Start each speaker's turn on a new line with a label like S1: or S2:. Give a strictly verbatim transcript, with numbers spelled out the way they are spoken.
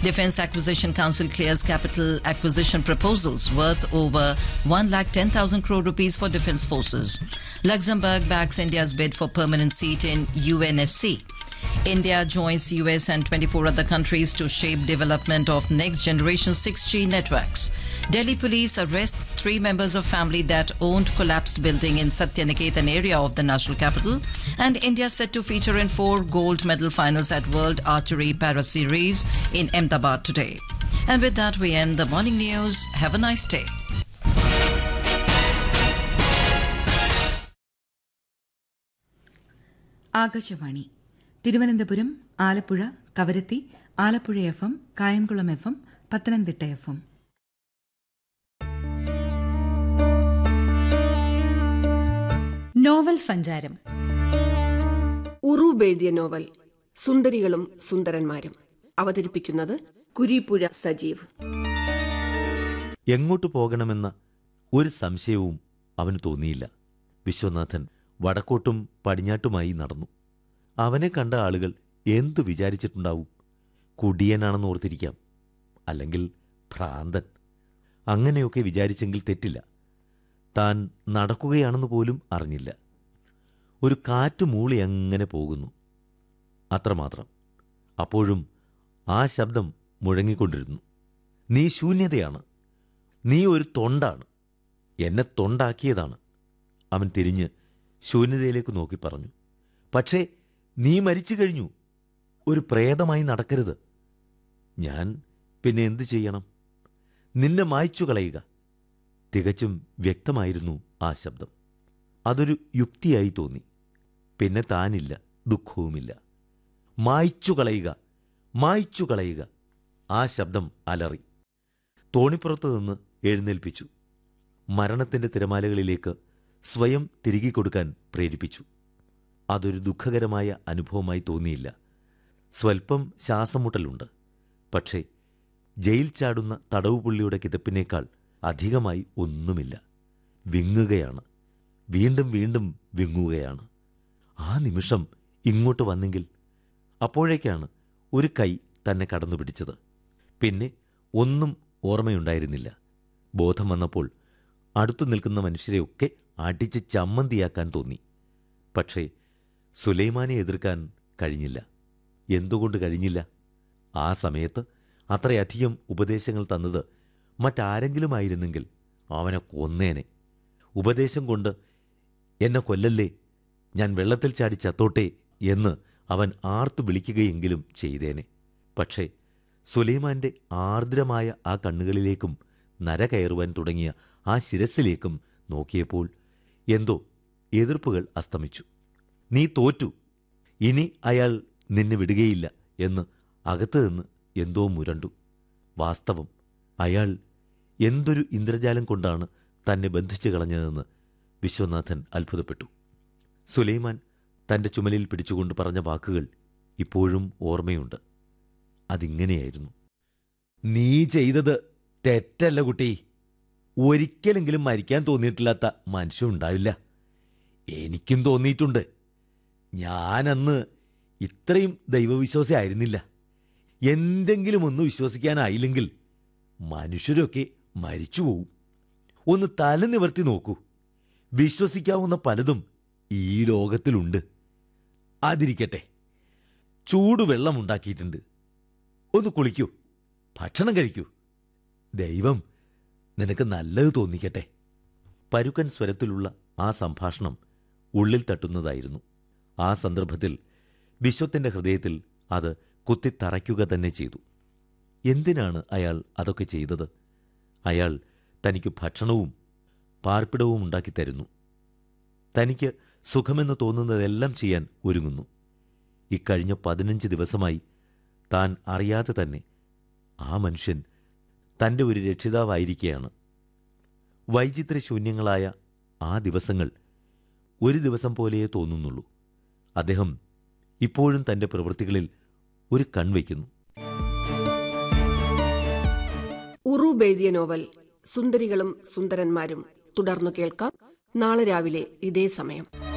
S1: Defence Acquisition Council clears capital acquisition proposals worth over one lakh ten thousand crore rupees for defence forces. Luxembourg backs India's bid for permanent seat in U N S C. India joins U S and twenty-four other countries to shape development of next-generation six G networks. Delhi police arrests three members of family that owned collapsed building in Satyaniketan area of the national capital. And India set to feature in four gold medal finals at World Archery Para Series in Ahmedabad today. And with that, we end the morning news. Have a nice day.
S2: Akashvani Thiruvananthapuram, Alappuzha, Kavaratti, Alappuzha F M, Kayamkulam F M, Pathanamthitta F M.
S3: Novel സഞ്ചാരം.
S4: ഉറൂബ് എഴുതിയ novel സുന്ദരികളും സുന്ദരന്മാരും. അവതരിപ്പിക്കുന്നത് കുരീപ്പുഴ സജീവ്.
S5: എങ്ങോട്ട് പോകണമെന്ന ഒരു സംശയവും അവന് തോന്നിയില്ല. വിശ്വനാഥൻ വടക്കോട്ടും പടിഞ്ഞാട്ടുമായി നടന്നു. അവനെ കണ്ട ആളുകൾ എന്തു വിചാരിച്ചിട്ടുണ്ടാവും? കുടിയനാണെന്ന് ഓർത്തിരിക്കാം, അല്ലെങ്കിൽ ഭ്രാന്തൻ. അങ്ങനെയൊക്കെ വിചാരിച്ചെങ്കിൽ തെറ്റില്ല. താൻ നടക്കുകയാണെന്ന് പോലും അറിഞ്ഞില്ല. ഒരു കാറ്റ് മൂളി അങ്ങനെ പോകുന്നു, അത്രമാത്രം. അപ്പോഴും ആ ശബ്ദം മുഴങ്ങിക്കൊണ്ടിരുന്നു. നീ ശൂന്യതയാണ്, നീ ഒരു തൊണ്ടാണ്, എന്നെ തൊണ്ടാക്കിയതാണ്. അവൻ തിരിഞ്ഞ് ശൂന്യതയിലേക്ക് നോക്കി പറഞ്ഞു, പക്ഷേ നീ മരിച്ചു കഴിഞ്ഞു. ഒരു പ്രേതമായി നടക്കരുത്. ഞാൻ പിന്നെ എന്തു ചെയ്യണം? നിന്നെ മായ്ച്ചു കളയുക. തികച്ചും വ്യക്തമായിരുന്നു ആ ശബ്ദം. അതൊരു യുക്തിയായി തോന്നി. പിന്നെ താനില്ല, ദുഃഖവുമില്ല. മായ്ച്ചു കളയുക, മായ്ച്ചു കളയുക. ആ ശബ്ദം അലറി. തോണിപ്പുറത്തു നിന്ന് എഴുന്നേൽപ്പിച്ചു. മരണത്തിൻ്റെ തിരമാലകളിലേക്ക് സ്വയം തിരികെ കൊടുക്കാൻ പ്രേരിപ്പിച്ചു. അതൊരു ദുഃഖകരമായ അനുഭവമായി തോന്നിയില്ല. സ്വൽപ്പം ശ്വാസമുട്ടലുണ്ട്. പക്ഷേ ജയിൽ ചാടുന്ന തടവുപുള്ളിയുടെ കിതപ്പിനേക്കാൾ അധികമായി ഒന്നുമില്ല. വിങ്ങുകയാണ്, വീണ്ടും വീണ്ടും വിങ്ങുകയാണ്. ആ നിമിഷം ഇങ്ങോട്ട് വന്നെങ്കിൽ. അപ്പോഴേക്കാണ് ഒരു കൈ തന്നെ കടന്നു പിടിച്ചത്. പിന്നെ ഒന്നും ഓർമ്മയുണ്ടായിരുന്നില്ല. ബോധം വന്നപ്പോൾ അടുത്തു നിൽക്കുന്ന മനുഷ്യരെയൊക്കെ അടിച്ച് ചമ്മന്തിയാക്കാൻ തോന്നി. പക്ഷേ സുലൈമാനെ എതിർക്കാൻ കഴിഞ്ഞില്ല. എന്തുകൊണ്ട് കഴിഞ്ഞില്ല? ആ സമയത്ത് അത്രയധികം ഉപദേശങ്ങൾ തന്നത് മറ്റാരെങ്കിലുമായിരുന്നെങ്കിൽ അവനെ കൊന്നേനെ. ഉപദേശം കൊണ്ട് എന്നെ കൊല്ലല്ലേ, ഞാൻ വെള്ളത്തിൽ ചാടി ചത്തോട്ടെ എന്ന് അവൻ ആർത്തു വിളിക്കുകയെങ്കിലും ചെയ്തേനെ. പക്ഷേ സുലൈമാന്റെ ആർദ്രമായ ആ കണ്ണുകളിലേക്കും നര കയറുവാൻ തുടങ്ങിയ ആ ശിരസിലേക്കും നോക്കിയപ്പോൾ എന്തോ എതിർപ്പുകൾ അസ്തമിച്ചു. നീ തോറ്റു, ഇനി അയാൾ നിന്നെ വിടുകയില്ല എന്ന് അകത്ത് നിന്ന് എന്തോ മുരണ്ടു. വാസ്തവം, അയാൾ എന്തൊരു ഇന്ദ്രജാലം കൊണ്ടാണ് തന്നെ ബന്ധിച്ചു കളഞ്ഞതെന്ന് വിശ്വനാഥൻ അത്ഭുതപ്പെട്ടു. സുലൈമാൻ തൻ്റെ ചുമലിൽ പിടിച്ചുകൊണ്ട് പറഞ്ഞ വാക്കുകൾ ഇപ്പോഴും ഓർമ്മയുണ്ട്. അതിങ്ങനെയായിരുന്നു: നീ ചെയ്തത് തെറ്റല്ല കുട്ടി. ഒരിക്കലെങ്കിലും മരിക്കാൻ തോന്നിയിട്ടില്ലാത്ത മനുഷ്യനുണ്ടാവില്ല. എനിക്കും തോന്നിയിട്ടുണ്ട്. ഞാനന്ന് ഇത്രയും ദൈവവിശ്വാസി ആയിരുന്നില്ല. എന്തെങ്കിലും ഒന്ന് വിശ്വസിക്കാനായില്ലെങ്കിൽ മനുഷ്യരൊക്കെ മരിച്ചുപോകും. ഒന്ന് തല നിവർത്തി നോക്കൂ. വിശ്വസിക്കാവുന്ന പലതും ഈ ലോകത്തിലുണ്ട്. അതിരിക്കട്ടെ, ചൂടുവെള്ളമുണ്ടാക്കിയിട്ടുണ്ട്. ഒന്ന് കുളിക്കൂ, ഭക്ഷണം കഴിക്കൂ. ദൈവം നിനക്ക് നല്ലത് തോന്നിക്കട്ടെ. പരുക്കൻ സ്വരത്തിലുള്ള ആ സംഭാഷണം ഉള്ളിൽ തട്ടുന്നതായിരുന്നു. ആ സന്ദർഭത്തിൽ വിശ്വത്തിൻ്റെ ഹൃദയത്തിൽ അത് കുത്തിത്തറയ്ക്കുക തന്നെ ചെയ്തു. എന്തിനാണ് അയാൾ അതൊക്കെ ചെയ്തത്? അയാൾ തനിക്ക് ഭക്ഷണവും പാർപ്പിടവും ഉണ്ടാക്കി തരുന്നു. തനിക്ക് സുഖമെന്ന് തോന്നുന്നതെല്ലാം ചെയ്യാൻ ഒരുങ്ങുന്നു. ഇക്കഴിഞ്ഞ പതിനഞ്ച് ദിവസമായി താൻ അറിയാതെ തന്നെ ആ മനുഷ്യൻ തൻ്റെ ഒരു രക്ഷിതാവായിരിക്കുകയാണ്. വൈചിത്രശൂന്യങ്ങളായ ആ ദിവസങ്ങൾ ഒരു ദിവസം പോലെയേ തോന്നുന്നുള്ളൂ. അദ്ദേഹം ഇപ്പോഴും തൻ്റെ പ്രവൃത്തികളിൽ ഒരു കൺവയ്ക്കുന്നു.
S4: ഉറൂബ് എഴുതിയ നോവൽ സുന്ദരികളും സുന്ദരന്മാരും തുടർന്നു കേൾക്കാം നാളെ രാവിലെ ഇതേ സമയം.